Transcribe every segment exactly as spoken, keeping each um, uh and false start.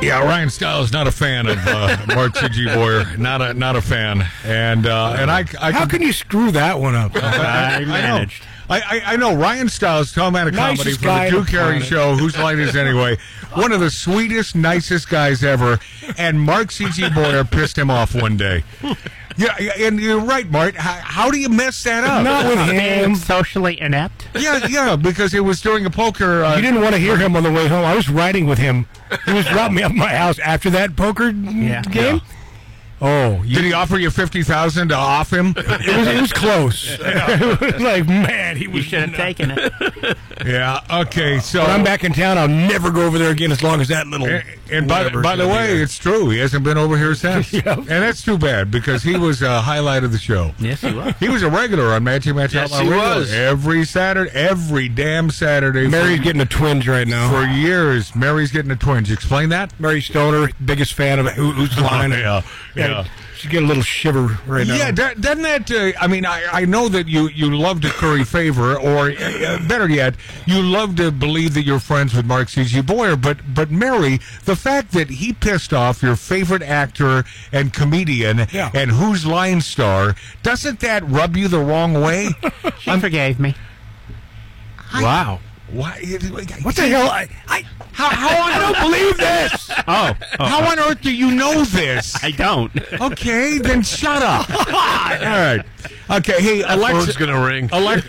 Yeah, Ryan Stiles not a fan of uh, Mark C G. Boyer. Not a not a fan. And uh, and I, I how can you screw that one up? I managed. I, I, I know Ryan Stiles, Tom Comedy Nicest from the guy Drew on the Carey planet. Show. Whose line is anyway? One of the sweetest, nicest guys ever. And Mark C G. Boyer pissed him off one day. Yeah, and you're right, Mart. How, how do you mess that up? Not with him. Socially inept. Yeah, yeah, because it was during a poker. Uh, You didn't want to hear him on the way home. I was riding with him. He was dropping me up at my house after that poker Yeah. game. Oh, you, Did he offer you fifty thousand to off him? it was it was close. It was like, man, he You was. should have taken it. Yeah. Okay. So When I'm back in town, I'll never go over there again as long as that little. And, and by, whatever's by the gonna be way, there. it's true. He hasn't been over here since. Yep. And that's too bad because he was a highlight of the show. Yes, he was. He was a regular on Matchy Match Yes, Outlaw he Radio was. every Saturday, every damn Saturday. Mary's for, getting a twinge right now. for years. Mary's getting a twinge. Explain that? Mary Stoner, biggest fan of Who- Who's Line. yeah, yeah. She's getting a little shiver right now. Yeah, do- doesn't that? Uh, I mean, I, I know that you, you love to curry favor, or uh, better yet, you love to believe that you're friends with Mark C G. Boyer. But but Mary, the fact that he pissed off your favorite actor and comedian Yeah. and Who's Line star, doesn't that rub you the wrong way? She forgave me. Wow. Why? What the hell? I, I, How, how on, I don't believe this. Oh, how on earth do you know this? I don't. Okay, then shut up. All right. Okay, hey, Phone's Alexa, going to ring.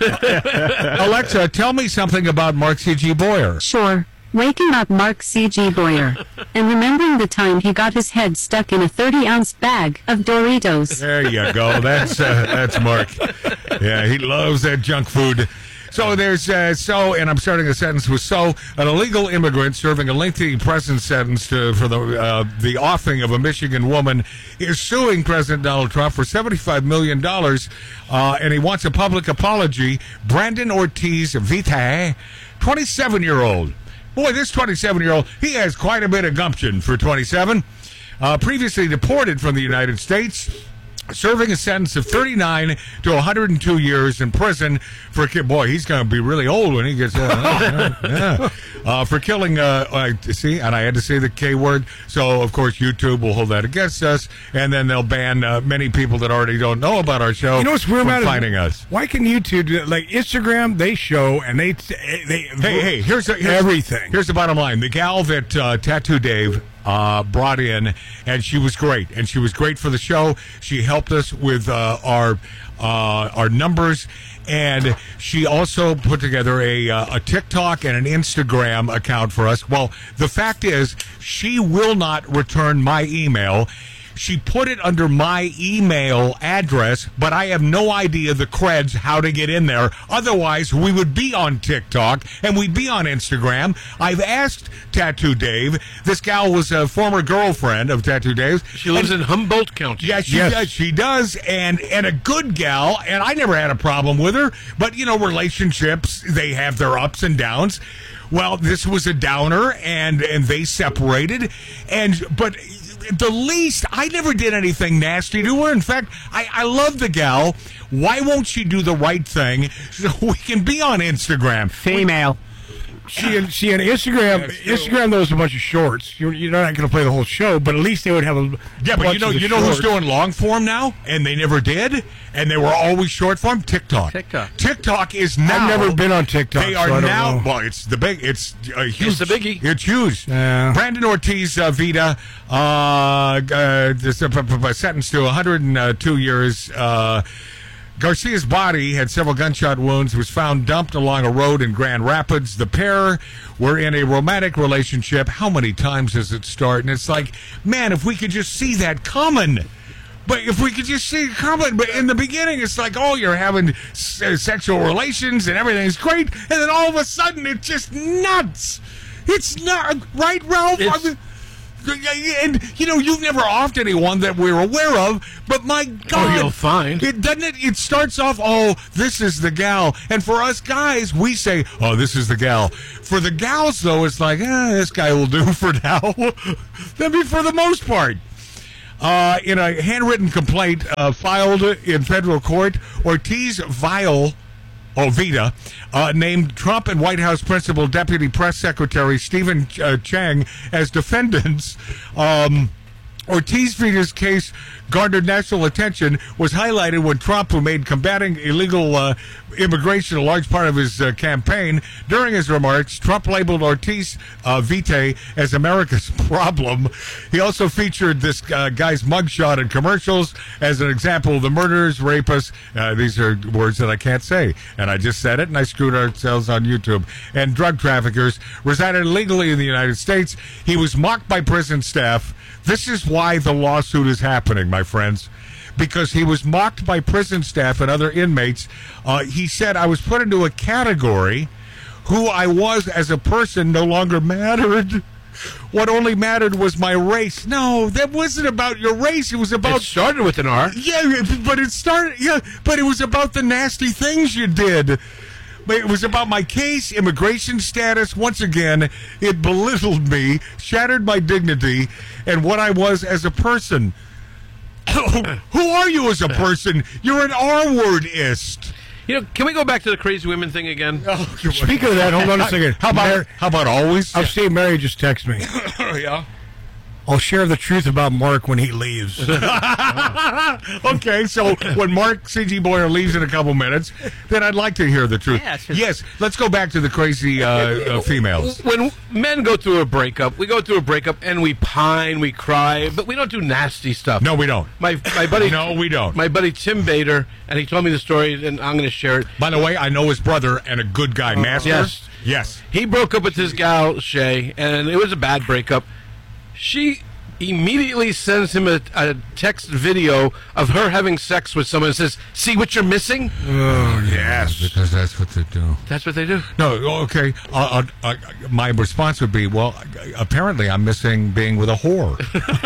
Alexa, Alexa, tell me something about Mark C G. Boyer. Sure. Waking up Mark C G. Boyer. And remembering the time he got his head stuck in a thirty-ounce bag of Doritos. There you go. That's uh, that's Mark. Yeah, he loves that junk food. So there's uh, so, and I'm starting a sentence with so. An illegal immigrant serving a lengthy prison sentence to, for the uh, the offing of a Michigan woman is suing President Donald Trump for seventy-five million dollars, uh, and he wants a public apology. Brandon Ortiz Vitae, twenty-seven-year-old. Boy, this twenty-seven-year-old, he has quite a bit of gumption for twenty-seven. Uh, previously deported from the United States, serving a sentence of thirty-nine to one hundred two years in prison for a kid. Boy, he's going to be really old when he gets uh, yeah. uh, for killing. Uh, uh, see, and I had to say the K word, so of course YouTube will hold that against us, and then they'll ban uh, many people that already don't know about our show. You know what's weird from about it? finding us. Why can YouTube do, like Instagram? They show and they they Hey, hey, here's, a, here's everything. Here's the bottom line: the gal that uh, Tattoo Dave uh, brought in, and she was great, and she was great for the show. She helped us with uh, our uh, our numbers, and she also put together a uh, a TikTok and an Instagram account for us. Well, the fact is, she will not return my email. She put it under my email address, but I have no idea the creds how to get in there. Otherwise, we would be on TikTok and we'd be on Instagram. I've asked Tattoo Dave. This gal was a former girlfriend of Tattoo Dave's. She lives in Humboldt County. Yeah, she Yes. does. She does, and and a good gal. And I never had a problem with her. But you know, relationships, they have their ups and downs. Well, this was a downer, and and they separated. And but the least, I never did anything nasty to her. In fact, I I love the gal. Why won't she do the right thing so we can be on Instagram? Female. See, and, see, on Instagram, Instagram those a bunch of shorts. You're, you're not going to play the whole show, but at least they would have a Yeah, but bunch you know, of the you know who's shorts. doing long form now, and they never did, and they were always short form. TikTok. TikTok. TikTok is now. I've never been on TikTok. They so are I don't now. know. Well, it's the big. It's a huge. It's the biggie. It's huge. Yeah. Brandon Ortiz uh, Vita, uh, uh, this, uh, p- p- sentenced to one hundred two years. Uh, Garcia's body had several gunshot wounds, was found dumped along a road in Grand Rapids. The pair were in a romantic relationship. How many times does it start? And it's like, man, if we could just see that coming. But if we could just see it coming. But in the beginning, it's like, oh, you're having s- uh, sexual relations and everything's great. And then all of a sudden, it's just nuts. It's not, right, Ralph? It's- I mean, and you know, you've never offed anyone that we're aware of, but my God, you'll find. it doesn't. It, it starts off, oh, this is the gal, and for us guys, we say, oh, this is the gal. For the gals, though, it's like, eh, this guy will do for now. I mean, for the most part. Uh, in a handwritten complaint uh, filed in federal court, Ortiz Vile oh, Vita, uh, named Trump and White House Principal Deputy Press Secretary Stephen uh, Chang as defendants. Um, Ortiz Vita's case garnered national attention, was highlighted when Trump, who made combating illegal uh, immigration a large part of his uh, campaign, during his remarks, Trump labeled Ortiz uh, Vitae as America's problem. He also featured this uh, guy's mugshot in commercials as an example of the murderers, rapists, uh, these are words that I can't say, and I just said it, and I screwed ourselves on YouTube, and drug traffickers resided illegally in the United States. He was mocked by prison staff. This is why the lawsuit is happening, my friends, because he was mocked by prison staff and other inmates. Uh, he said, I was put into a category. Who I was as a person no longer mattered. What only mattered was my race. No, that wasn't about your race. It was about... It started with an R. Yeah, but it started... Yeah, but it was about the nasty things you did. But it was about my case, immigration status. Once again, it belittled me, shattered my dignity, and what I was as a person. Who are you as a person? You're an R-wordist. You know, can we go back to the crazy women thing again? Oh, Speaking of that, hold on a second. How about Mary, how about always? I've seen Mary just text me. Yeah. I'll share the truth about Mark when he leaves. Okay, so when Mark C G Boyer leaves in a couple minutes, then I'd like to hear the truth. Yeah, it's just- Yes, let's go back to the crazy uh, uh, females. When men go through a breakup, we go through a breakup and we pine, we cry, but we don't do nasty stuff. No, we don't. My my buddy, No, we don't. My buddy Tim Bader, and he told me the story, and I'm going to share it. By the way, I know his brother and a good guy, Master. yes. Yes. He broke up with his gal Shay, and it was a bad breakup. She immediately sends him a, a text video of her having sex with someone and says, see what you're missing? Oh, yes. Because that's what they do. That's what they do. No, okay. Uh, uh, uh, my response would be, well, apparently I'm missing being with a whore.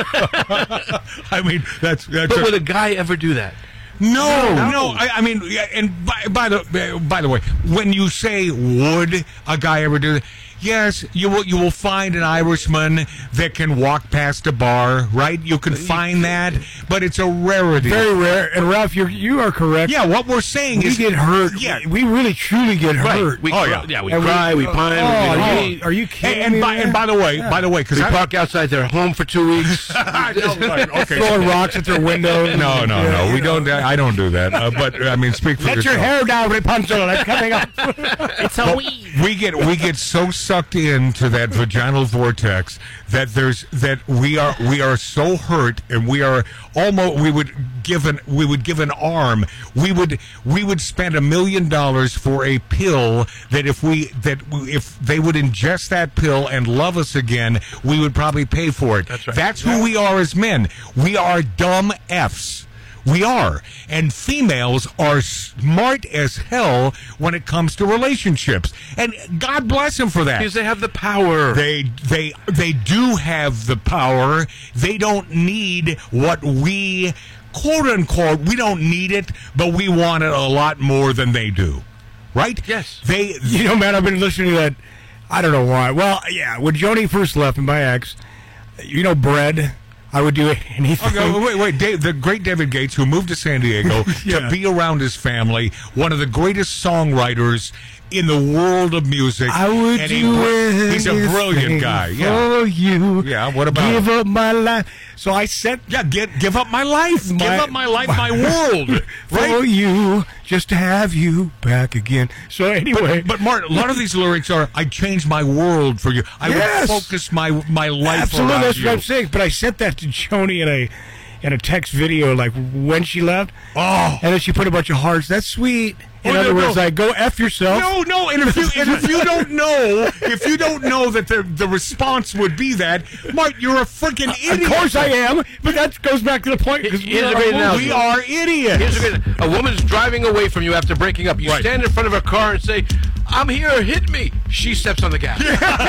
I mean, that's... that's But a, would a guy ever do that? No, no. no I, I mean, yeah, and by, by the by the way, when you say would a guy ever do that? Yes, you will. You will find an Irishman that can walk past a bar, right? You can find that, but it's a rarity. Very rare. And Ralph, you you are correct. Yeah, what we're saying we is get hurt. Yeah, we really truly get hurt. We Oh, cry, yeah. yeah, we And cry, we, pine, Oh, we, are we, you, are you kidding and, and, me? by, and by the way, by the way, because we I park outside their home for two weeks. okay. Throwing rocks at their window. No, no, Yeah, no. you We know. don't. I don't do that. Uh, but I mean, speak for Let yourself. your hair down, Rapunzel. It's coming up. It's a weed. we get we get so sucked into that vaginal vortex that there's that we are we are so hurt, and we are almost we would give an we would give an arm we would we would spend a million dollars for a pill that if we that if they would ingest that pill and love us again, we would probably pay for it. That's right. That's who we are as men. We are dumb F's. We are. And females are smart as hell when it comes to relationships. And God bless them for that. Because they have the power. They they they do have the power. They don't need what we quote unquote we don't need it, but we want it a lot more than they do. Right? Yes. They You know, man, I've been listening to that. I don't know why. Well, yeah, when Joni first left and my ex, you know, bread, I would do anything. Okay, wait, wait. Dave, the great David Gates, who moved to San Diego Yeah. to be around his family, one of the greatest songwriters in the world of music. I would and he do br- He's a brilliant anything guy. Yeah. for you. Yeah, what about Give it? up my life. So I said, Yeah, get, give up my life. give My- up my life, my world. for Right? you, just to have you back again. So anyway, But, but Martin, a lot of these lyrics are, I changed my world for you. I Yes. would focus my, my life absolutely, around that's you. what I'm saying. But I sent that to Joni in a in a text video, like when she left. Oh. And then she put a bunch of hearts. That's sweet. In Oh, other no, words, no. like, go F yourself. No, no, and if you and if you don't know, if you don't know that the the response would be that, Mark, you're a freaking idiot. Of course I am, but that goes back to the point. 'cause Here's we a are- great analogy. We are idiots. Here's a, good, a woman's driving away from you after breaking up. You Right. stand in front of her car and say, I'm here, hit me. She steps on the gas.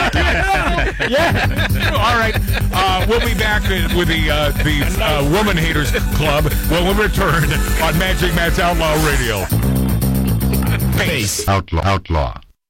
All right, uh, we'll be back with the uh, the uh, Woman Haters Club when we return on Magic Matt's Outlaw Radio. Outlaw. Outlaw.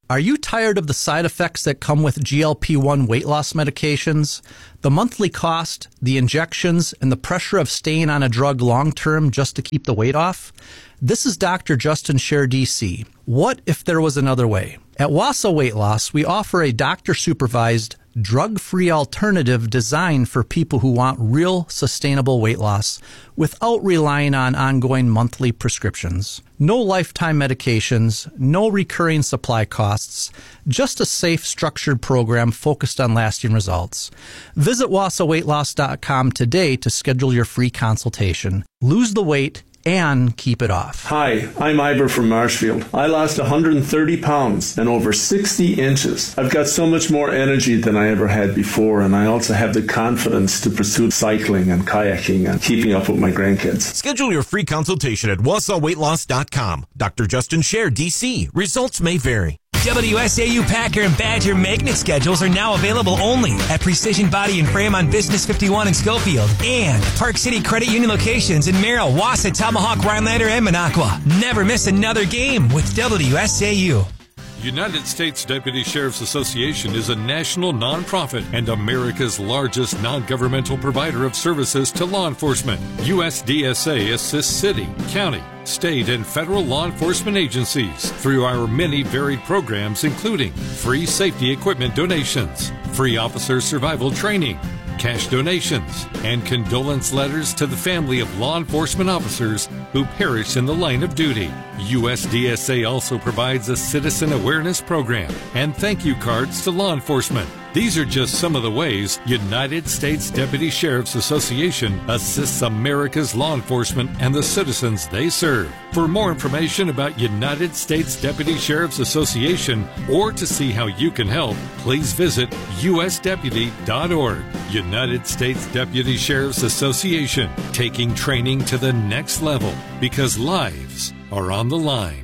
Are you tired of the side effects that come with G L P one weight loss medications? The monthly cost, the injections, and the pressure of staying on a drug long-term just to keep the weight off? This is Doctor Justin Scher, D C. What if there was another way? At Wausau Weight Loss, we offer a doctor-supervised, drug-free alternative designed for people who want real, sustainable weight loss without relying on ongoing monthly prescriptions. No lifetime medications, no recurring supply costs, just a safe, structured program focused on lasting results. Visit wausau weight loss dot com today to schedule your free consultation. Lose the weight and keep it off. Hi, I'm Ivor from Marshfield. I lost one hundred thirty pounds and over sixty inches. I've got so much more energy than I ever had before, and I also have the confidence to pursue cycling and kayaking and keeping up with my grandkids. Schedule your free consultation at wausau weight loss dot com. Doctor Justin Scher, D C. Results may vary. W S A U Packer and Badger magnet schedules are now available only at Precision Body and Frame on Business fifty-one in Schofield and Park City Credit Union locations in Merrill, Wausau, Tomahawk, Rhinelander, and Minocqua. Never miss another game with W S A U. United States Deputy Sheriff's Association is a national nonprofit and America's largest non-governmental provider of services to law enforcement. U S D S A assists city, county, state, and federal law enforcement agencies through our many varied programs, including free safety equipment donations, free officer survival training, cash donations, and condolence letters to the family of law enforcement officers who perished in the line of duty. U S D S A also provides a citizen awareness program and thank you cards to law enforcement. These are just some of the ways United States Deputy Sheriff's Association assists America's law enforcement and the citizens they serve. For more information about United States Deputy Sheriff's Association or to see how you can help, please visit U S deputy dot org. United States Deputy Sheriff's Association, taking training to the next level because lives are on the line.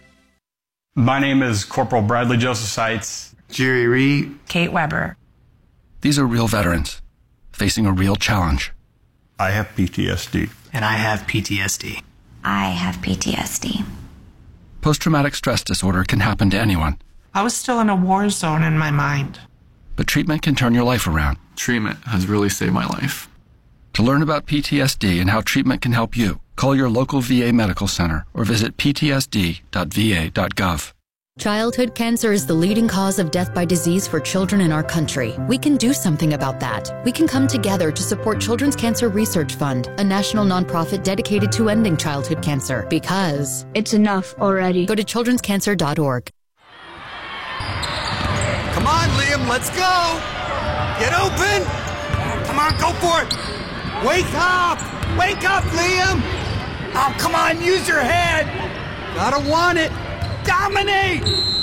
My name is Corporal Bradley Joseph Seitz. Jerry Reed. Kate Weber. These are real veterans facing a real challenge. I have P T S D. And I have P T S D. I have P T S D. Post-traumatic stress disorder can happen to anyone. I was still in a war zone in my mind. But treatment can turn your life around. Treatment has really saved my life. To learn about P T S D and how treatment can help you, call your local V A medical center or visit p t s d dot v a dot gov. Childhood cancer is the leading cause of death by disease for children in our country. We can do something about that. We can come together to support Children's Cancer Research Fund, a national nonprofit dedicated to ending childhood cancer, because it's enough already. Go to children's cancer dot org. Come on, Liam, let's go! Get open! Come on, go for it! Wake up! Wake up, Liam! Oh, come on, use your head! Gotta want it! Dominate!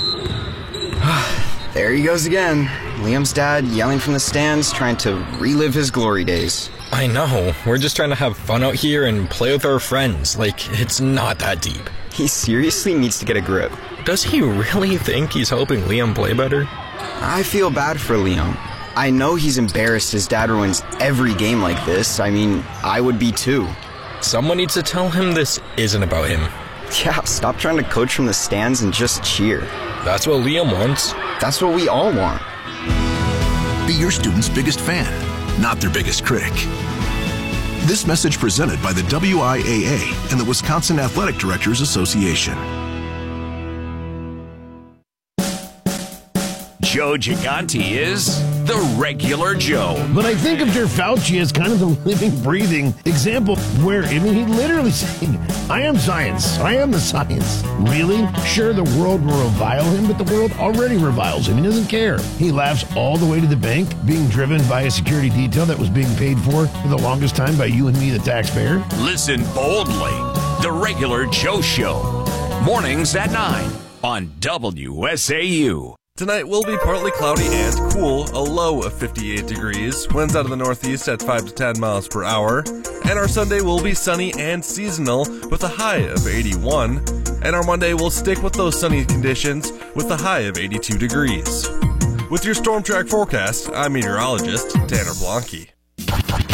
There he goes again. Liam's dad yelling from the stands, trying to relive his glory days. I know. We're just trying to have fun out here and play with our friends. Like, it's not that deep. He seriously needs to get a grip. Does he really think he's helping Liam play better? I feel bad for Liam. I know he's embarrassed his dad ruins every game like this. I mean, I would be too. Someone needs to tell him this isn't about him. Yeah, stop trying to coach from the stands and just cheer. That's what Liam wants. That's what we all want. Be your student's biggest fan, not their biggest critic. This message presented by the W I A A and the Wisconsin Athletic Directors Association. Joe Gigante is the regular Joe. But I think of Jer Fauci as kind of the living, breathing example where, I mean, he literally saying, I am science. I am the science. Really? Sure, the world will revile him, but the world already reviles him. He doesn't care. He laughs all the way to the bank, being driven by a security detail that was being paid for for the longest time by you and me, the taxpayer. Listen boldly. The regular Joe Show. Mornings at nine on W S A U. Tonight will be partly cloudy and cool, a low of fifty-eight degrees, winds out of the northeast at five to ten miles per hour, and our Sunday will be sunny and seasonal with a high of eighty-one, and our Monday will stick with those sunny conditions with a high of eighty-two degrees. With your Storm Track forecast, I'm meteorologist Tanner Blanke. A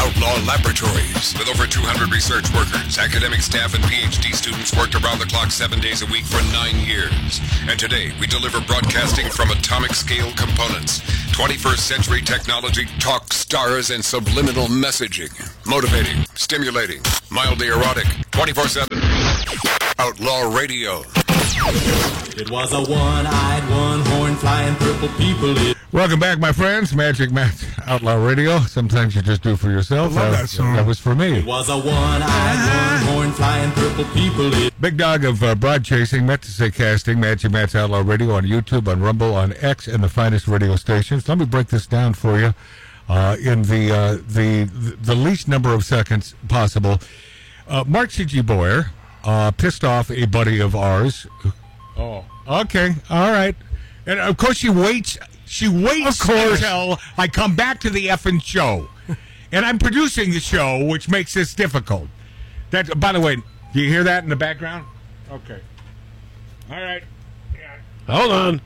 Outlaw Laboratories. With over two hundred research workers, academic staff, and P H D students worked around the clock seven days a week for nine years. And today, we deliver broadcasting from atomic scale components. twenty-first century technology, talk stars, and subliminal messaging. Motivating, stimulating, mildly erotic, twenty-four seven. Outlaw Radio. It was a one-eyed, one-horn, flying purple people. It- Welcome back, my friends. Magic Matt, Outlaw Radio. Sometimes you just do for yourself. I love Uh, that song. That was for me. It was a one-eyed, one-horn, flying purple people. It- Big Dog of uh, Broad Chasing, meant to say casting, Magic Matt's Outlaw Radio on YouTube, on Rumble, on X, and the finest radio stations. Let me break this down for you uh, in the, uh, the the least number of seconds possible. Uh, Mark C G. Boyer uh, pissed off a buddy of ours. Oh, okay, all right. And of course she waits. She waits until I come back to the effing show, and I'm producing the show, which makes this difficult. That, by the way, do you hear that in the background? Okay. All right. Yeah. Hold on.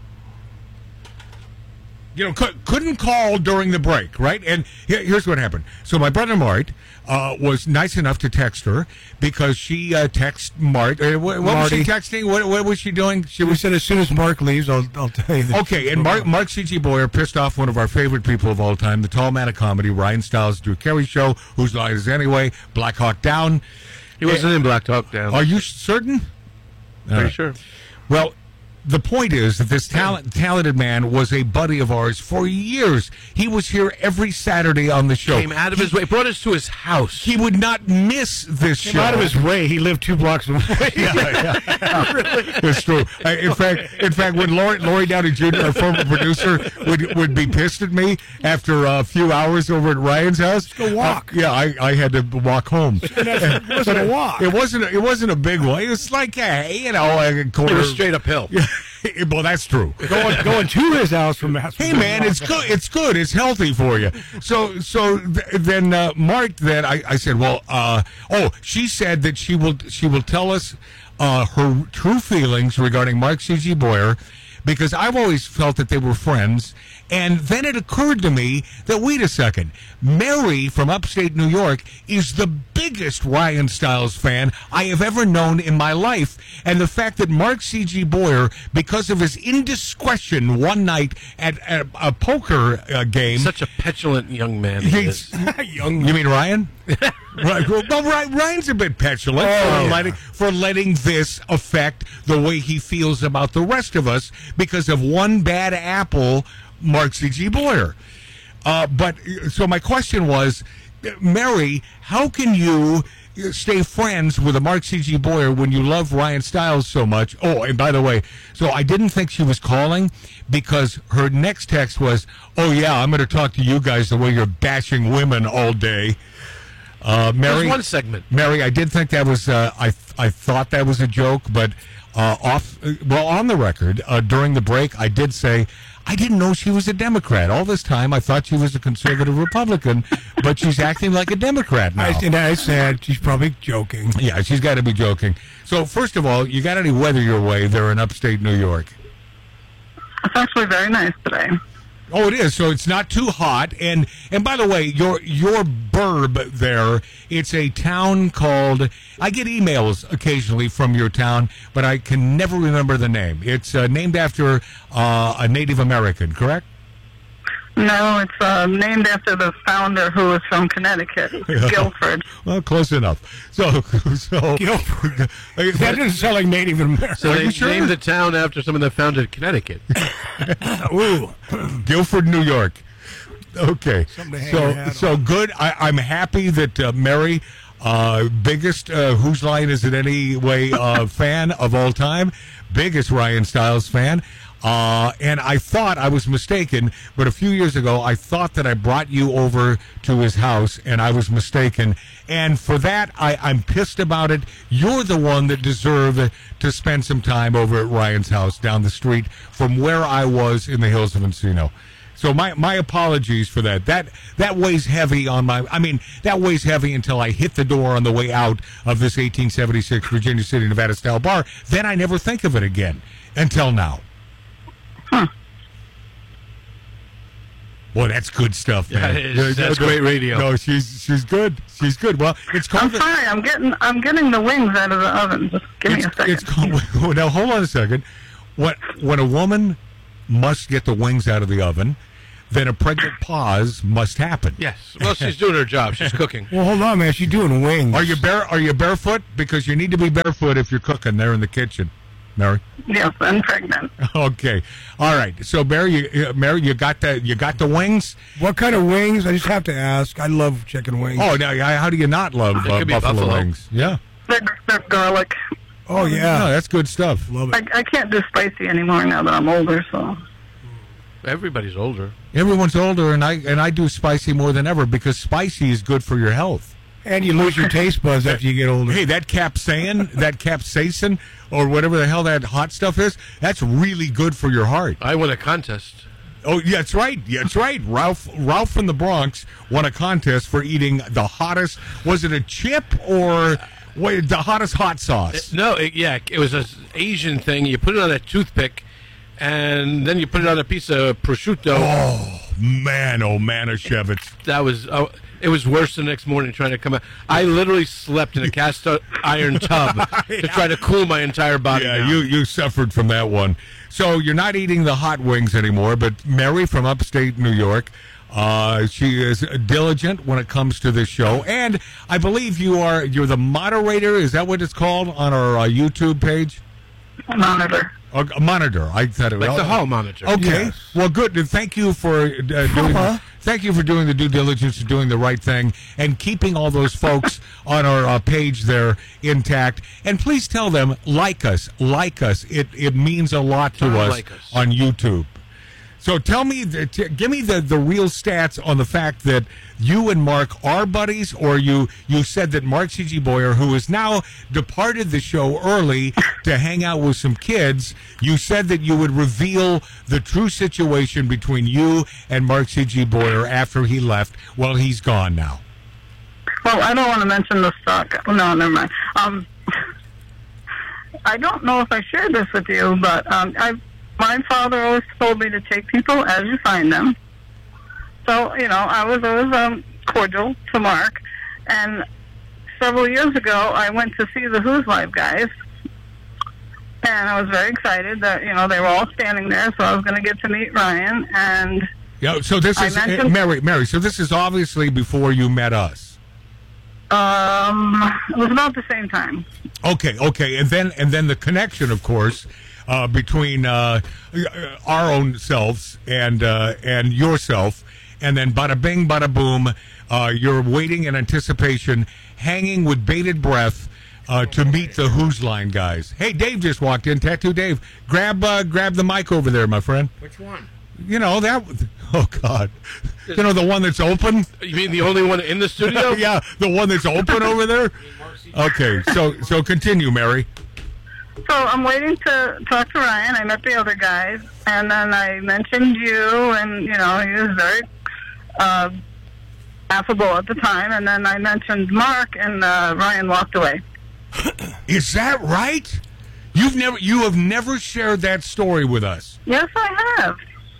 You know, could, couldn't call during the break, right? And here, here's what happened. So my brother Mart uh, was nice enough to text her because she uh, texted Mart. Uh, what what was she Marty. texting? What, what was she doing? She We was said as soon as Mark leaves, I'll, I'll tell you. That. Okay, and Mark, Mark C G. Boyer pissed off one of our favorite people of all time, the tall man of comedy, Ryan Stiles, Drew Carey Show, Whose Line Is Anyway, Black Hawk Down. He wasn't in Black Hawk Down. Are you certain? Pretty All right. sure. Well, the point is that this talent, talented man was a buddy of ours for years. He was here every Saturday on the show. Came out of his way, brought us to his house. He would not miss this Came show. out of his way. He lived two blocks away. yeah, yeah. Really? It's true. Uh, in fact, in fact, when Lori, Lori Downey Junior, our former producer, would would be pissed at me after a few hours over at Ryan's house. Let's go walk. Uh, yeah, I, I had to walk home. It wasn't a walk. It wasn't. A, it wasn't a big one. It was like, hey, you know, a quarter. It was straight uphill. Yeah. Well, that's true. Going, going to his house from that. Hey, man, it's good. It's good. It's healthy for you. So, so th- then uh, Mark, then I, I said, well, uh, oh, she said that she will she will tell us uh, her true feelings regarding Mark C G. Boyer, because I've always felt that they were friends. And then it occurred to me that, wait a second, Mary from upstate New York is the biggest Ryan Stiles fan I have ever known in my life. And the fact that Mark C G. Boyer, because of his indiscretion one night at, at a poker uh, game... Such a petulant young man. He is. young. You mean Ryan? Right. Well, Ryan's a bit petulant Oh, for, yeah. letting, for letting this affect the way he feels about the rest of us because of one bad apple, Mark C G. Boyer. Uh, but so my question was, Mary, how can you stay friends with a Mark C G. Boyer when you love Ryan Stiles so much? Oh, and by the way, so I didn't think she was calling because her next text was, oh, yeah, I'm going to talk to you guys the way you're bashing women all day. Uh, Mary, There's one segment. Mary, I did think that was, uh, I I thought that was a joke, but uh, off, well, on the record, uh, during the break, I did say, I didn't know she was a Democrat. All this time, I thought she was a conservative Republican, but she's acting like a Democrat now. I, and I said she's probably joking. Yeah, she's got to be joking. So, first of all, you got any weather your way there in upstate New York? It's actually very nice today. Oh, it is. So it's not too hot. And and by the way, your your burb there, it's a town called, I get emails occasionally from your town, but I can never remember the name. It's uh, named after uh, a Native American, correct? No, it's uh, named after the founder who was from Connecticut, Guilford. Well, close enough. So, so Guilford. That doesn't sound like Native American. So they sure? named the town after someone that founded Connecticut. Ooh, Guilford, New York. Okay, Something to hang your so hat so on. good. I, I'm happy that uh, Mary, uh, biggest uh, Whose Line Is It Anyway uh, fan of all time, biggest Ryan Stiles fan. Uh, and I thought I was mistaken, but a few years ago, I thought that I brought you over to his house, and I was mistaken. And for that, I, I'm pissed about it. You're the one that deserved to spend some time over at Ryan's house down the street from where I was in the hills of Encino. So my, my apologies for that. That that weighs heavy on my, I mean, that weighs heavy until I hit the door on the way out of this eighteen seventy-six Virginia City, Nevada style bar. Then I never think of it again until now. Huh. Boy, that's good stuff, man. Yeah, it is. That's great radio. No, she's she's good. She's good. Well, it's called. I'm sorry. I'm getting I'm getting the wings out of the oven. Just give me a second. It's called. Now hold on a second. What when a woman must get the wings out of the oven, then a pregnant pause must happen. Yes. Well, she's doing her job. She's cooking. Well, hold on, man. She's doing wings. Are you bare? Are you barefoot? Because you need to be barefoot if you're cooking there in the kitchen, Mary. Yes, I'm pregnant. Okay. All right. So, Mary, you, uh, Mary, you got the you got the wings. What kind of wings? I just have to ask. I love chicken wings. Oh, now how do you not love uh, buffalo, buffalo wings? Yeah. They're, they're garlic. Oh yeah, no, that's good stuff. Love it. I, I can't do spicy anymore now that I'm older. So. Everybody's older. Everyone's older, and I and I do spicy more than ever because spicy is good for your health. And you lose your taste buds after you get older. Hey, that capsaicin, that capsaicin, or whatever the hell that hot stuff is, that's really good for your heart. I won a contest. Oh, yeah, that's right. Yeah, that's right. Ralph Ralph from the Bronx won a contest for eating the hottest. Was it a chip or what, the hottest hot sauce? It, no, it, yeah, it was an Asian thing. You put it on a toothpick, and then you put it on a piece of prosciutto. Oh man, oh Manischewitz. That was. Oh, it was worse the next morning trying to come out. I literally slept in a cast iron tub yeah. to try to cool my entire body. Yeah, down. you you suffered from that one. So you're not eating the hot wings anymore, but Mary from upstate New York, uh, she is diligent when it comes to this show, and I believe you are you're the moderator. Is that what it's called on our uh, YouTube page? Monitor. Uh, a monitor. I thought it was like the hall monitor. Okay. Yes. Well, good. Thank you for uh, doing. Uh-huh. Thank you for doing the due diligence and doing the right thing and keeping all those folks on our uh, page there intact. And please tell them like us, like us. It it means a lot to us, like us on YouTube. So tell me, the, t- give me the, the real stats on the fact that you and Mark are buddies, or you, you said that Mark C G. Boyer, who has now departed the show early to hang out with some kids, you said that you would reveal the true situation between you and Mark C G. Boyer after he left. Well, he's gone now. Well, I don't want to mention the stock. No, never mind. Um, I don't know if I shared this with you, but um, I've my father always told me to take people as you find them. So, you know, I was always um, cordial to Mark. And several years ago, I went to see the Who's Live guys. And I was very excited that, you know, they were all standing there, so I was going to get to meet Ryan. And yeah, so this is, uh, Mary, Mary, so this is obviously before you met us. Um, it was about the same time. Okay, okay. And then, and then the connection, of course, Uh, between uh, our own selves and uh, and yourself, and then bada bing, bada boom, uh, you're waiting in anticipation, hanging with bated breath uh, to meet the Who's Line guys. Hey, Dave just walked in. Tattoo Dave, grab uh, grab the mic over there, my friend. Which one? You know that. Oh God, you know the one that's open. You mean the only one in the studio? Yeah, the one that's open over there. Okay, so so continue, Mary. So I'm waiting to talk to Ryan. I met the other guys, and then I mentioned you, and, you know, he was very uh, affable at the time. And then I mentioned Mark, and uh, Ryan walked away. Is that right? You've never, you have never shared that story with us. Yes, I have.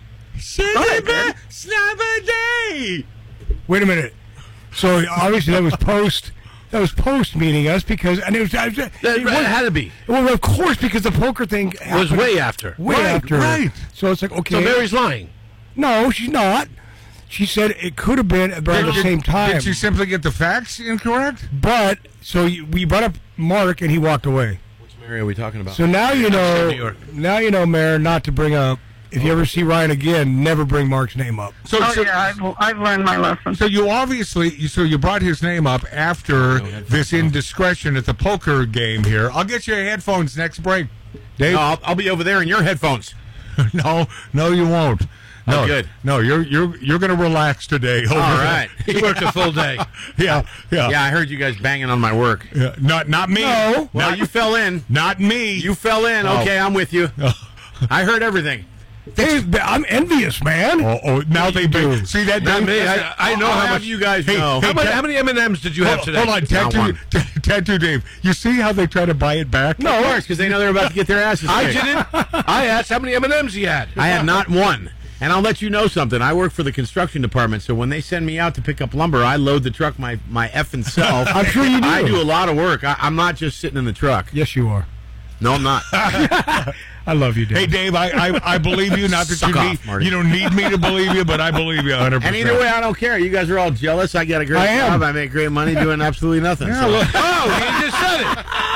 Snabba, snabba day. Wait a minute. So obviously that was post. That was post meeting us because, and it was, I was it, it, was, it had to be. Well, of course, because the poker thing was way after. Way right, after. Right. So it's like, okay. So Mary's lying. No, she's not. She said it could have been around the same time. Did she simply get the facts incorrect? But, so you, we brought up Mark and he walked away. Which Mary are we talking about? So now you know, now you know, Mayor, not to bring up, if you ever see Ryan again, never bring Mark's name up. So, oh, so, yeah, I've, I've learned my lesson. So you obviously, so you brought his name up after this indiscretion at the poker game here. I'll get you headphones next break, Dave. No, I'll, I'll be over there in your headphones. no, no, you won't. No, oh, good. No, you're you're you're going to relax today. All right. You worked a full day. yeah, yeah. Yeah, I heard you guys banging on my work. Yeah, not not me. No. Well, not, you fell in. Not me. You fell in. Oh. Okay, I'm with you. I heard everything. Hey, I'm envious, man. Oh, oh now they do. See that? Not me. I, I know how much you guys hey, know. Hey, how, many, how many M and M's did you hold, have today? Hold on, Tattoo, t- Tattoo Dave. You see how they try to buy it back? No, of course, because they know they're about to get their asses I kicked. didn't. I asked how many M and M's he had. I had not one. And I'll let you know something. I work for the construction department, so when they send me out to pick up lumber, I load the truck my my effing self. I'm sure you do. I do a lot of work. I, I'm not just sitting in the truck. Yes, you are. No, I'm not. I love you, Dave. Hey, Dave, I, I, I believe you. Not that Suck you off, need Marty. you don't need me to believe you, but I believe you one hundred percent. And either way, I don't care. You guys are all jealous. I got a great I am. job. I make great money doing absolutely nothing. Yeah, so. look- Oh, he just said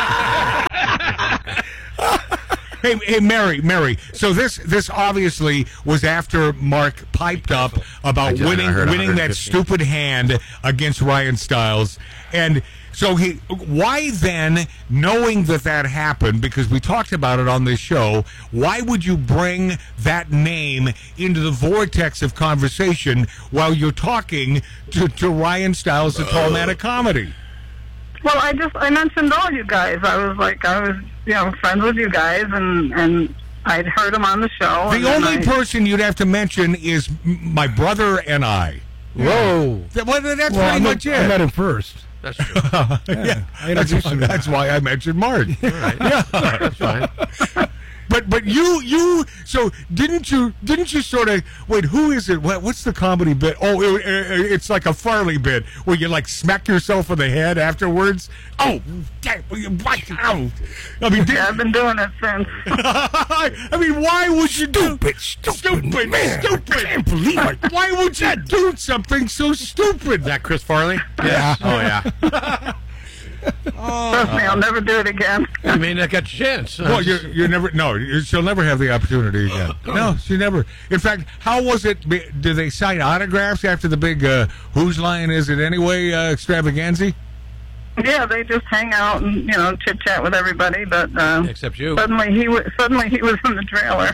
it. Hey, hey, Mary, Mary. So this this obviously was after Mark piped up about just- I winning heard winning that one hundred fifty. stupid hand against Ryan Stiles, and so he. Why then, knowing that that happened, because we talked about it on this show, why would you bring that name into the vortex of conversation while you're talking to, to Ryan Stiles, the tall man of comedy? Well, I just I mentioned all you guys. I was like I was you know friends with you guys, and and I'd heard him on the show. and The then only I, person you'd have to mention is m- my brother and I. Whoa. That- well, that's Well, I pretty met, much it. I met him first. That's true. yeah, I that's, introduced why, him to that's why I mentioned Mark. Yeah, That's fine. but but you you so didn't you didn't you sort of wait? Who is it? What, what's the comedy bit? Oh, it, it, it's like a Farley bit where you like smack yourself in the head afterwards. Oh, damn, you bite out. I mean, did, yeah, I've been doing it since. I mean, why would you do Stupid, stupid, stupid, man. stupid? I can't believe it. Why would you do something so stupid? Is that Chris Farley? Yeah. Oh, yeah. Trust me, I'll never do it again. I mean, I got a chance. Well, you you never no, you- she'll never have the opportunity again. No, she never. In fact, how was it? be- Did they sign autographs after the big uh, "Whose Line Is It Anyway" uh, extravaganza? Yeah, they just hang out and you know chit chat with everybody. But uh, Except you. suddenly he was suddenly he was in the trailer.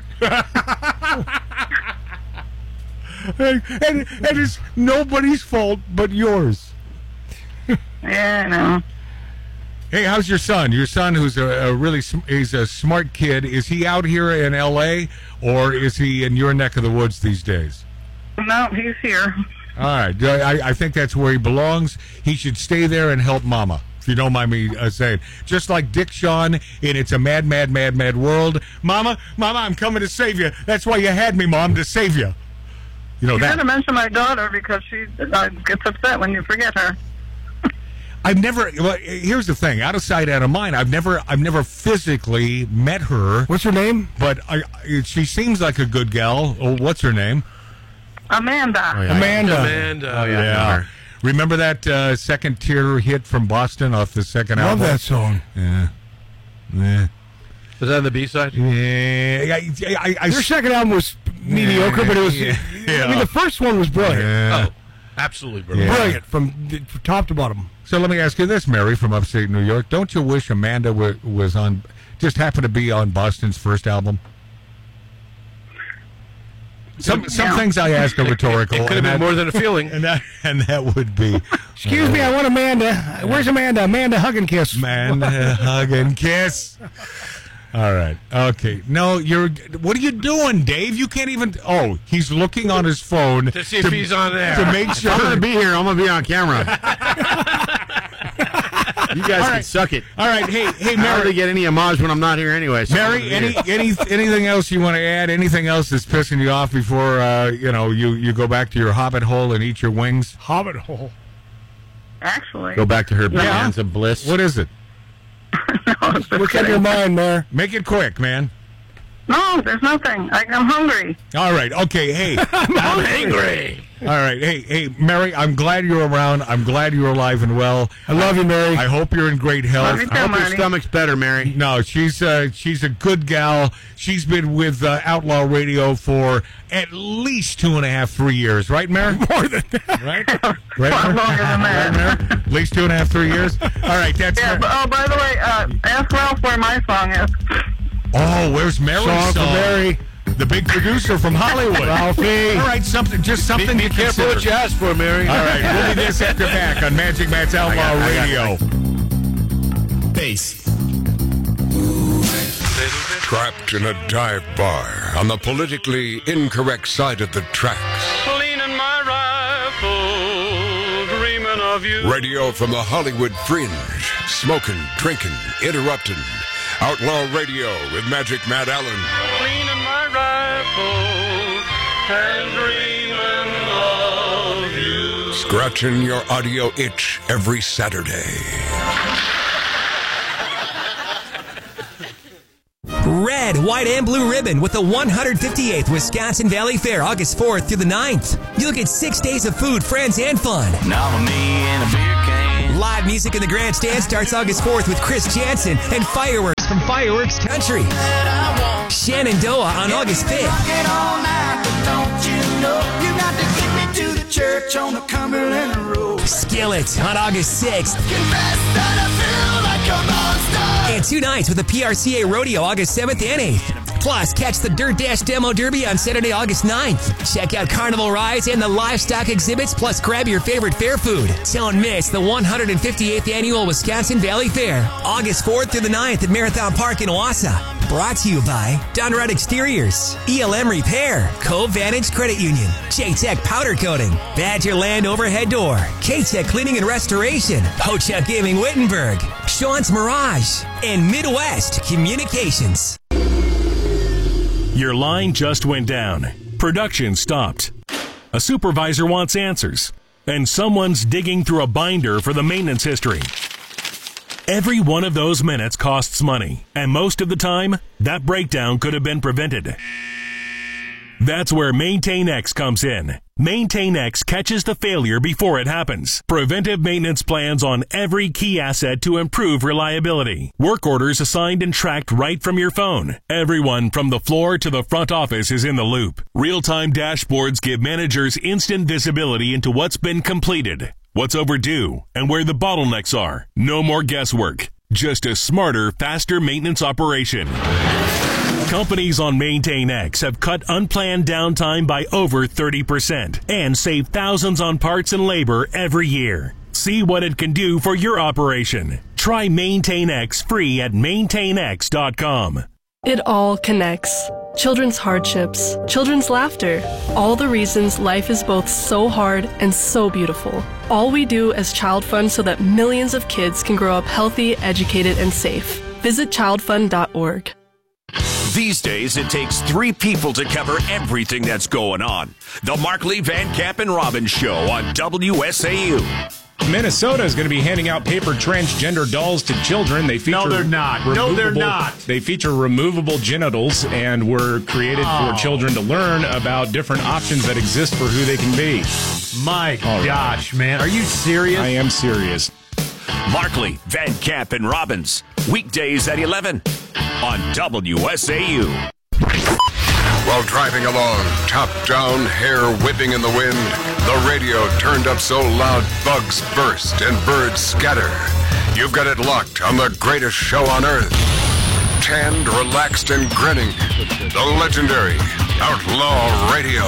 and, and and it's nobody's fault but yours. Yeah, I know. Hey, how's your son? Your son, who's a, a really sm- he's a smart kid. Is he out here in L A or is he in your neck of the woods these days? No, he's here. All right, I, I think that's where he belongs. He should stay there and help Mama, if you don't mind me uh, saying. Just like Dick Shawn in It's a Mad, Mad, Mad, Mad World. Mama, Mama, I'm coming to save you. That's why you had me, Mom, to save you. You know You that. gotta mention my daughter because she uh, gets upset when you forget her. I've never. Well, here's the thing: out of sight, out of mind. I've never, I've never physically met her. What's her name? But I, she seems like a good gal. Oh, what's her name? Amanda. Oh, yeah. Amanda. Amanda. Oh, yeah. I know her. Remember that uh, second tier hit from Boston off the second Love album? that song. Yeah. Yeah. Was that on the B side? Yeah. I, I, I, Their second album was mediocre, but it was. Yeah. I mean, the first one was brilliant. Yeah. Oh, absolutely brilliant. Yeah. Brilliant from, from top to bottom. So let me ask you this, Mary from upstate New York. Don't you wish Amanda w- was on, just happened to be on Boston's first album? Some some Yeah. things I ask are rhetorical. It could have and been that- more than a feeling. And that, and that would be. Excuse me, I want Amanda. Where's Amanda? Amanda, hug and kiss. Man, uh, hug and kiss. All right. Okay. No, you're. What are you doing, Dave? You can't even. Oh, he's looking on his phone To see if he's on there. to make sure. I'm going to be here. I'm going to be on camera. You guys All can right. suck it. All right. Hey, hey, I hardly Mary. get any homage when I'm not here anyway. So I'm Mary, gonna be any, here. any anything else you want to add? Anything else that's pissing you off before uh, you know you, you go back to your hobbit hole and eat your wings? Hobbit hole. Actually. Go back to her Yeah. bands of bliss. What is it? What's on your mind, Mar? Make it quick, man. No, there's nothing. I, I'm hungry. All right. Okay. Hey. I'm angry. All right. Hey, hey, Mary. I'm glad you're around. I'm glad you're alive and well. I love you, Mary. I hope you're in great health. Love you too, I hope your Marty. stomach's better, Mary. No, she's uh, she's a good gal. She's been with uh, Outlaw Radio for at least two and a half, three years, right, Mary? More than that. Right, Far right, longer than Mary? that. Mary? At least two and a half, three years. All right, that's Yeah, but, oh, by the way, uh, ask Ralph where my song is. oh, where's Mary's Song song? for Mary. The big producer from Hollywood. Ralphie. All right, something, just something Be to careful consider. what you ask for, Mary. All right, we'll be this after back on Magic Matt's Outlaw I got- I Radio. Bass. Trapped in a dive bar on the politically incorrect side of the tracks. Cleaning my rifle, dreaming of you. Radio from the Hollywood fringe. Smoking, drinking, interrupting. Outlaw Radio with Magic Matt Allen. Cleaning my rifle, and dreaming of you. Scratching your audio itch every Saturday. Red, white, and blue ribbon with the one hundred fifty-eighth Wisconsin Valley Fair, August fourth through the ninth. You'll get six days of food, friends, and fun. Now me and a beer can. Live music in the grandstand starts August fourth with Chris Jansen and fireworks from Fireworks Country. Shenandoah on August fifth. All night, but don't you know you got to get me to the church on the Cumberland Road. Skillet on August sixth. Confess that I feel like a monster. And two nights with the P R C A Rodeo August seventh and eighth. Plus, catch the Dirt Dash Demo Derby on Saturday, August ninth. Check out Carnival rides and the livestock exhibits, plus grab your favorite fair food. Don't miss the one hundred fifty-eighth Annual Wisconsin Valley Fair, August fourth through the ninth at Marathon Park in Wausau. Brought to you by Dunrod Exteriors, E L M Repair, Cove Vantage Credit Union, J-Tech Powder Coating, Badgerland Overhead Door, K-Tech Cleaning and Restoration, Ho-Chuck Gaming Wittenberg, Sean's Mirage, and Midwest Communications. Your line just went down. Production stopped. A supervisor wants answers, and someone's digging through a binder for the maintenance history. Every one of those minutes costs money, and most of the time, that breakdown could have been prevented. That's where MaintainX comes in. MaintainX catches the failure before it happens. Preventive maintenance plans on every key asset to improve reliability. Work orders assigned and tracked right from your phone. Everyone from the floor to the front office is in the loop. Real-time dashboards give managers instant visibility into what's been completed, what's overdue, and where the bottlenecks are. No more guesswork. Just a smarter, faster maintenance operation. Companies on MaintainX have cut unplanned downtime by over thirty percent and save thousands on parts and labor every year. See what it can do for your operation. Try MaintainX free at maintain x dot com. It all connects. Children's hardships, children's laughter, all the reasons life is both so hard and so beautiful. All we do as Child Fund so that millions of kids can grow up healthy, educated, and safe. Visit child fund dot org. These days, it takes three people to cover everything that's going on. The Markley, Van Camp, and Robbins Show on W S A U. Minnesota is going to be handing out paper transgender dolls to children. They feature No, they're not. No, they're not. They feature removable genitals and were created Oh. for children to learn about different options that exist for who they can be. My All right. gosh, man. Are you serious? I am serious. Markley, Van Camp, and Robbins. Weekdays at eleven on W S A U. While driving along, top down, hair whipping in the wind, the radio turned up so loud bugs burst and birds scatter. You've got it locked on the greatest show on earth. Tanned, relaxed, and grinning. The legendary Outlaw Radio.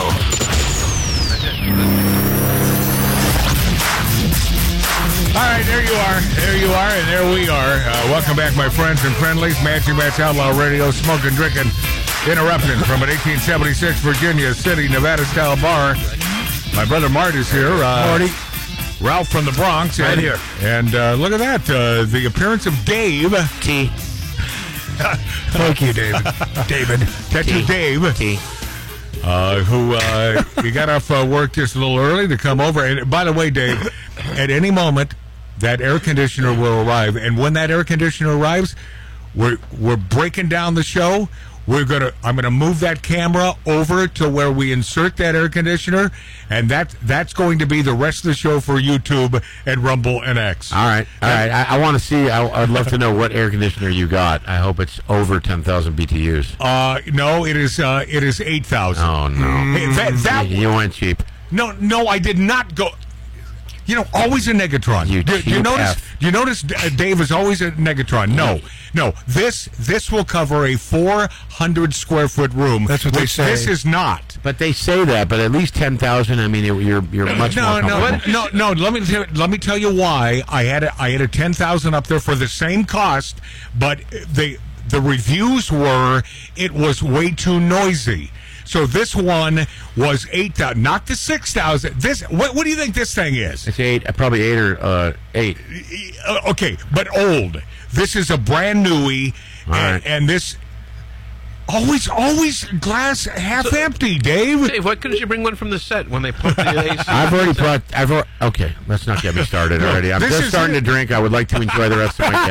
All right, there you are. There you are, and there we are. Uh, welcome back, my friends and friendlies. Matching Match Outlaw Radio, smoking, drinking, interrupting from an eighteen seventy-six Virginia City, Nevada-style bar. My brother Mart is here. Uh, Marty. Ralph from the Bronx. Right and, here. And uh, look at that, uh, the appearance of Dave. T. Thank you, David. David. That's T. you, Dave. T. Uh, who uh, he got off uh, work just a little early to come over. And by the way, Dave, at any moment, that air conditioner will arrive. And when that air conditioner arrives, we're we're breaking down the show. We're gonna I'm gonna move that camera over to where we insert that air conditioner, and that that's going to be the rest of the show for YouTube and Rumble and X. All right, all right. I, I want to see. I, I'd love to know what air conditioner you got. I hope it's over ten thousand B T Us. Uh, no, it is uh, it is eight thousand. Oh no, Hey, that, that you went cheap. No, no, I did not go. You know, always a Negatron. You do, do you cheap notice? F. Do you notice? uh, Dave is always a Negatron. No, no. This this will cover a four hundred square foot room. That's what they which say. This is not. But they say that. But at least ten thousand. I mean, it, you're you're much no, more no, comfortable. no, no. Let me tell, let me tell you why I had a, I had a ten thousand up there for the same cost, but the the reviews were it was way too noisy. So this one was eight thousand, not the six thousand. This what, what do you think this thing is? It's eight, probably eight or uh, eight. Uh, okay, but old. This is a brand newie, and, right. and this Always, always glass half so, empty, Dave. Dave, why couldn't you bring one from the set when they put the A C? I've already brought. I've already, okay. Let's not get me started already. I'm just starting it. to drink. I would like to enjoy the rest of my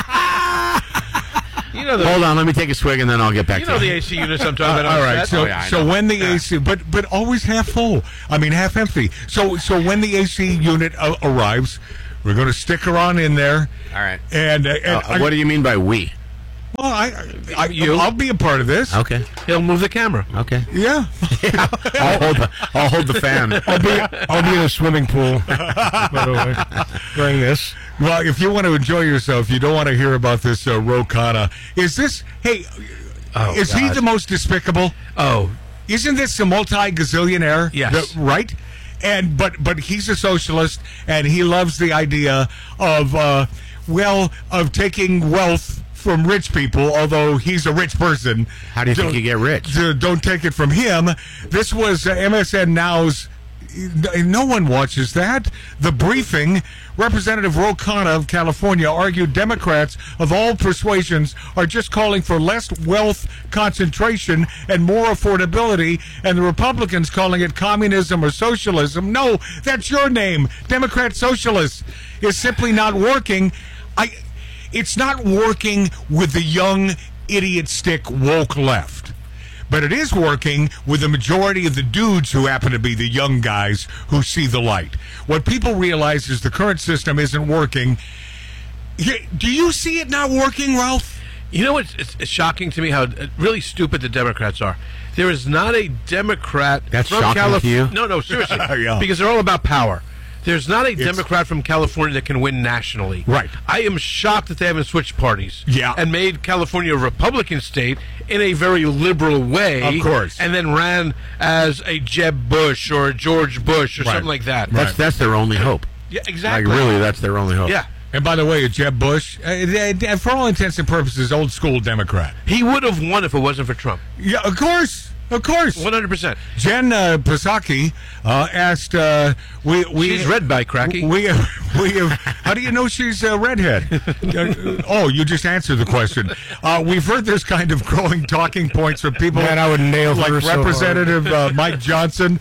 day. You know the, Hold on, let me take a swig and then I'll get back you to know you. the A C units I'm talking about. Uh, all right, set? so oh, yeah, so when the yeah. A C, but but always half full. I mean half empty. So so when the A C unit uh, arrives, we're going to stick her on in there. All right. And, uh, and uh, I, what do you mean by we? Well, I, I, you. I'll be a part of this. Okay. He'll move the camera. Okay. Yeah. yeah. I'll hold the, I'll hold the fan. I'll be, I'll be in a swimming pool, by the way, during this. Well, if you want to enjoy yourself, you don't want to hear about this uh, Ro Khanna. Is this, hey, oh, is God. he the most despicable? Oh. Isn't this a multi-gazillionaire? Yes. The, right? And but but he's a socialist, and he loves the idea of, uh, well, of taking wealth from rich people, although he's a rich person. How do you think you get rich? Don't take it from him. This was uh, M S N Now's, no one watches that. The Briefing, Representative Ro Khanna of California argued Democrats of all persuasions are just calling for less wealth concentration and more affordability, and the Republicans calling it communism or socialism. No, that's your name. Democrat socialist is simply not working. I... It's not working with the young idiot stick woke left. But it is working with the majority of the dudes who happen to be the young guys who see the light. What people realize is the current system isn't working. Do you see it not working, Ralph? You know what's it's, it's shocking to me how really stupid the Democrats are. There is not a Democrat That's from shocking Calif- to you? No, no, seriously. Yeah. Because they're all about power. There's not a It's, Democrat from California that can win nationally. Right. I am shocked that they haven't switched parties. Yeah. And made California a Republican state in a very liberal way. Of course. And then ran as a Jeb Bush or a George Bush or Right. something like that. That's Right. that's their only hope. Yeah, exactly. Like really, that's their only hope. Yeah. And by the way, Jeb Bush, uh, for all intents and purposes, old school Democrat. He would have won if it wasn't for Trump. Yeah, of course. Of course. one hundred percent. Jen uh, Psaki uh, asked, uh, we, we, She's red by cracky. We, we have, how do you know she's a redhead? uh, oh, you just answered the question. Uh, we've heard this kind of growing talking points from people Man, I would nail like her so Representative uh, Mike Johnson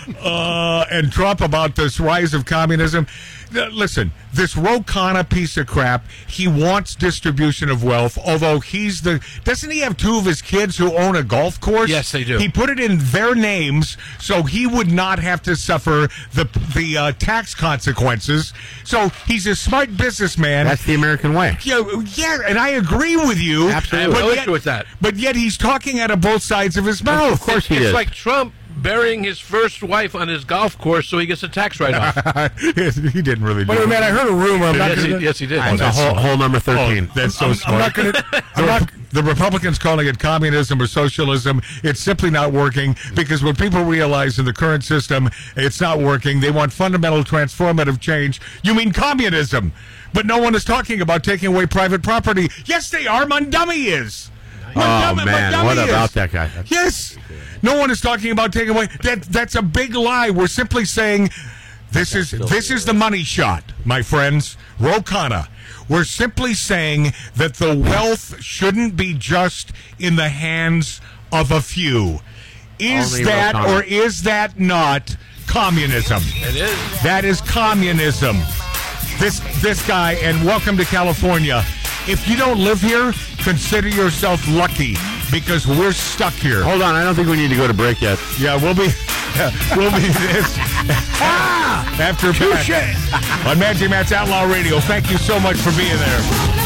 uh, and Trump about this rise of communism. Uh, listen, this Ro Khanna piece of crap, he wants distribution of wealth, although he's the... Doesn't he have two of his kids who own a golf course? Yes, they do. He put it in their names so he would not have to suffer the the uh, tax consequences. So he's a smart businessman. That's the American way. Yeah, yeah, and I agree with you. Absolutely. I have no But issue yet, with that. but yet he's talking out of both sides of his mouth. Of course he it's is. like Trump burying his first wife on his golf course so he gets a tax write-off. He didn't really do Wait a it. minute, I heard a rumor. I'm not yes, gonna, he, yes, he did. That's a whole, whole number thirteen. Oh, that's so I'm, smart. I'm not going to. I'm not. The Republicans calling it communism or socialism, it's simply not working because when people realize in the current system it's not working, they want fundamental transformative change. You mean communism. But no one is talking about taking away private property. Yes, they are. Mondummy is. Oh, Mondummy- man. Mondummy What is. about that guy? Yes. No one is talking about taking away. That That's a big lie. We're simply saying this is this is the money shot, my friends. Ro Khanna. We're simply saying that the wealth shouldn't be just in the hands of a few. Is Only that Ro Khanna. or is that not communism? It is. That is communism. This this guy, and welcome to California. If you don't live here, consider yourself lucky because we're stuck here. Hold on, I don't think we need to go to break yet. Yeah, we'll be we'll be this after Touche. on Magic Matt's Outlaw Radio. Thank you so much for being there.